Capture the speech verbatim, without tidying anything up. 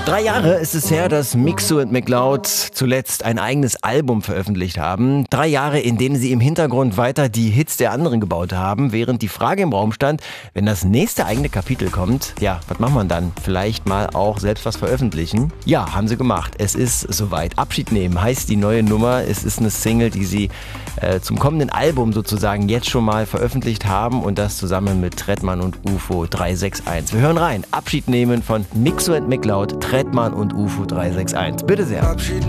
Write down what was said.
Drei Jahre ist es her, dass Mixo und McLeod zuletzt ein eigenes Album veröffentlicht haben. Drei Jahre, in denen sie im Hintergrund weiter die Hits der anderen gebaut haben, während die Frage im Raum stand, wenn das nächste eigene Kapitel kommt, ja, was macht man dann? Vielleicht mal auch selbst was veröffentlichen? Ja, haben sie gemacht. Es ist soweit. Abschied nehmen heißt die neue Nummer. Es ist eine Single, die sie äh, zum kommenden Album sozusagen jetzt schon mal veröffentlicht haben und das zusammen mit Trettmann und UFO drei sechs eins. Wir hören rein. Abschied nehmen von Mixo und McLeod, Trettmann und UFO drei sechs eins. Bitte sehr.